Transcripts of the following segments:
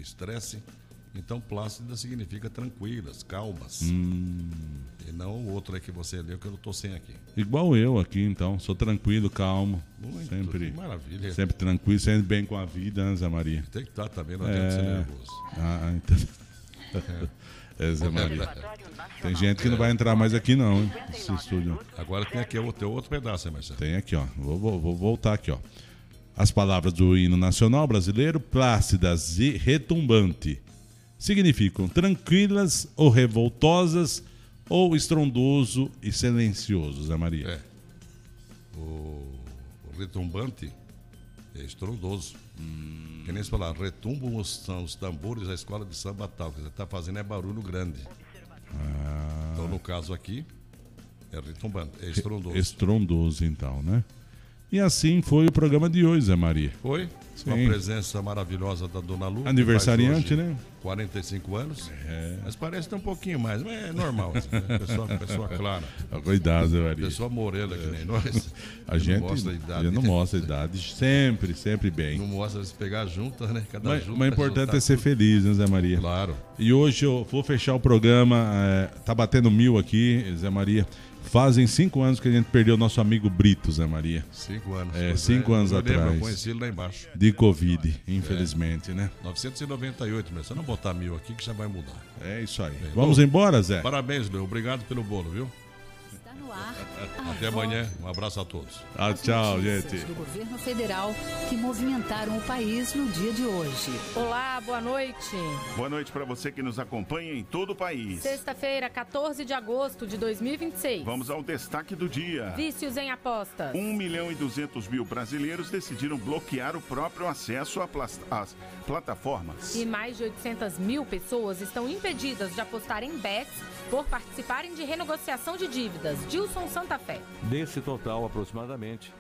estresse. Então, plácida significa tranquilas, calmas. E não o outro aí que você leu, que eu estou sem aqui. Igual eu aqui, então. Sou tranquilo, calmo. Muito, sempre, maravilha. Sempre tranquilo, sempre bem com a vida, né, Zé Maria? Tem que estar também, não adianta ser nervoso. Então... Zé Maria. Tem gente que não vai entrar mais aqui, não, hein? Esse estúdio. Agora tem aqui outro pedaço, hein, Marcelo? Tem aqui, ó. Vou voltar aqui, ó. As palavras do hino nacional brasileiro, plácidas e retumbante, significam tranquilas ou revoltosas ou estrondoso e silencioso, Zé Maria. O retumbante é estrondoso. Que nem se falar, retumbam os tambores da escola de samba tal. Que você está fazendo é barulho grande. Então, no caso aqui, é retumbante, é estrondoso. Estrondoso, então, né? E assim foi o programa de hoje, Zé Maria. Foi? Sim. Com a presença maravilhosa da Dona Lu. Aniversariante, né? 45 anos. Mas parece ter um pouquinho mais, mas é normal. Assim, né? Pessoa clara. Cuidado, Zé Maria. Pessoa morena que nem nós. A gente não mostra a idade. Não mostra a idade. Sempre bem. Não mostra se pegar juntas, né? Mas o importante é ser feliz, né, Zé Maria? Claro. E hoje eu vou fechar o programa. Tá batendo 1000 aqui, Zé Maria. Fazem 5 anos que a gente perdeu o nosso amigo Brito, Zé Maria. 5 anos. 5 anos atrás. Eu conheci ele lá embaixo. De Covid, infelizmente, né? 998, mas se eu não botar 1000 aqui que já vai mudar. É isso aí. Vamos embora, Zé? Parabéns, Leo. Obrigado pelo bolo, viu? Está no ar. Até amanhã. Um abraço a todos. Tchau, gente. Do governo federal que movimentaram o país no dia de hoje. Olá, boa noite. Boa noite para você que nos acompanha em todo o país. Sexta-feira, 14 de agosto de 2026. Vamos ao destaque do dia. Vícios em apostas. 1.200.000 brasileiros decidiram bloquear o próprio acesso às plataformas. E mais de 800.000 pessoas estão impedidas de apostar em bets por participarem de renegociação de dívidas. Dilson Santa Fé. Desse total, aproximadamente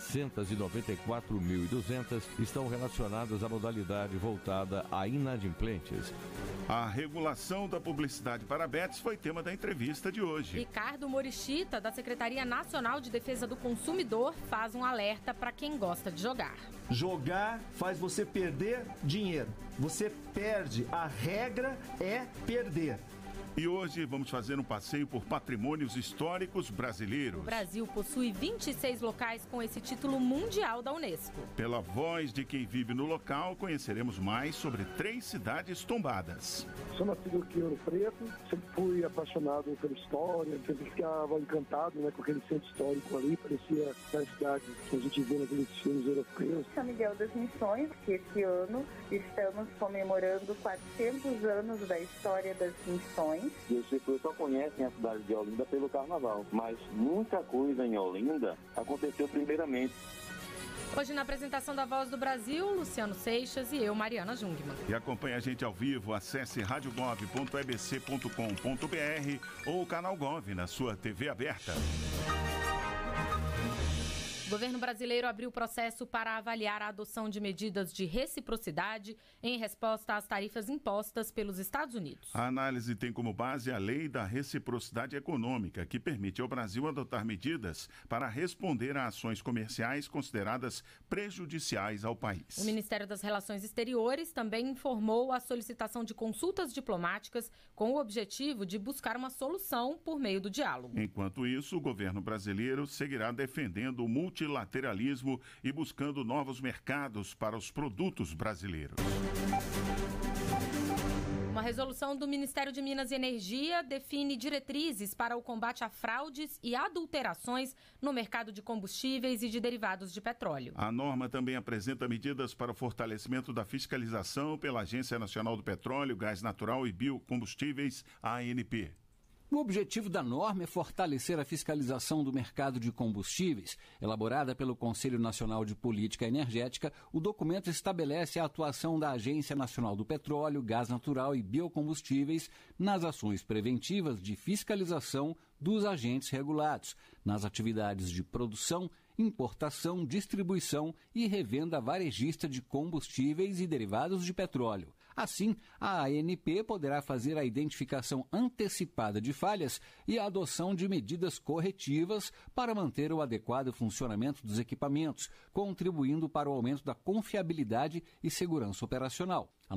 794.200 estão relacionadas à modalidade voltada a inadimplentes. A regulação da publicidade para bets foi tema da entrevista de hoje. Ricardo Morichita, da Secretaria Nacional de Defesa do Consumidor, faz um alerta para quem gosta de jogar. Jogar faz você perder dinheiro. Você perde. A regra é perder. E hoje vamos fazer um passeio por patrimônios históricos brasileiros. O Brasil possui 26 locais com esse título mundial da Unesco. Pela voz de quem vive no local, conheceremos mais sobre 3 cidades tombadas. Sou nascido aqui em Ouro Preto, sempre fui apaixonado pela história, sempre ficava encantado, né, com aquele centro histórico ali, parecia a cidade que a gente vê naqueles filmes europeus. São Miguel das Missões, que esse ano estamos comemorando 400 anos da história das missões. E as pessoas só conhecem a cidade de Olinda pelo carnaval, mas muita coisa em Olinda aconteceu primeiramente. Hoje na apresentação da Voz do Brasil, Luciano Seixas e eu, Mariana Jungmann. E acompanhe a gente ao vivo, acesse radiogov.ebc.com.br ou o canal Gov na sua TV aberta. O governo brasileiro abriu processo para avaliar a adoção de medidas de reciprocidade em resposta às tarifas impostas pelos Estados Unidos. A análise tem como base a Lei da Reciprocidade Econômica, que permite ao Brasil adotar medidas para responder a ações comerciais consideradas prejudiciais ao país. O Ministério das Relações Exteriores também informou a solicitação de consultas diplomáticas com o objetivo de buscar uma solução por meio do diálogo. Enquanto isso, o governo brasileiro seguirá defendendo o multilateralismo e buscando novos mercados para os produtos brasileiros. Uma resolução do Ministério de Minas e Energia define diretrizes para o combate a fraudes e adulterações no mercado de combustíveis e de derivados de petróleo. A norma também apresenta medidas para o fortalecimento da fiscalização pela Agência Nacional do Petróleo, Gás Natural e Biocombustíveis, ANP. O objetivo da norma é fortalecer a fiscalização do mercado de combustíveis. Elaborada pelo Conselho Nacional de Política Energética, o documento estabelece a atuação da Agência Nacional do Petróleo, Gás Natural e Biocombustíveis nas ações preventivas de fiscalização dos agentes regulados, nas atividades de produção, importação, distribuição e revenda varejista de combustíveis e derivados de petróleo. Assim, a ANP poderá fazer a identificação antecipada de falhas e a adoção de medidas corretivas para manter o adequado funcionamento dos equipamentos, contribuindo para o aumento da confiabilidade e segurança operacional.